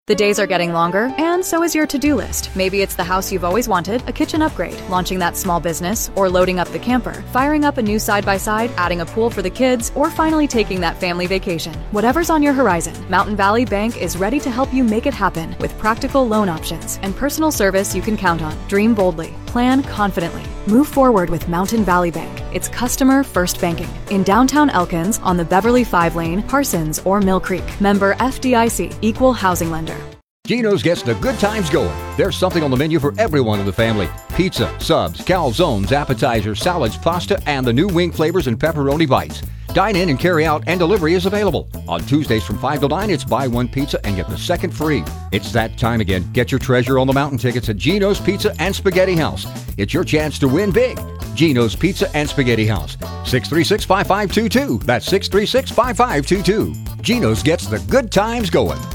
The days are getting longer, and so is your to-do list. Maybe it's the house you've always wanted, a kitchen upgrade, launching that small business, or loading up the camper, firing up a new side-by-side, adding a pool for the kids, or finally taking that family vacation. Whatever's on your horizon, Mountain Valley Bank is ready to help you make it happen with practical loan options and personal service you can count on. Dream boldly. Plan confidently. Move forward with Mountain Valley Bank. It's customer first banking. In downtown Elkins, on the Beverly 5 lane, Parsons, or Mill Creek. Member FDIC, Equal Housing Lender. Geno's gets the good times going. There's something on the menu for everyone in the family. Pizza, subs, calzones, appetizers, salads, pasta, and the new wing flavors and pepperoni bites. Dine in and carry out, and delivery is available. On Tuesdays from 5 to 9, it's buy one pizza and get the second free. It's that time again. Get your treasure on the mountain tickets at Geno's Pizza and Spaghetti House. It's your chance to win big. Geno's Pizza and Spaghetti House. 636-5522. That's 636-5522. Geno's gets the good times going.